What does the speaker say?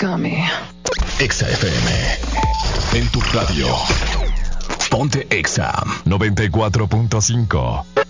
got me. Exa FM. En tu radio. Ponte Exa 94.5.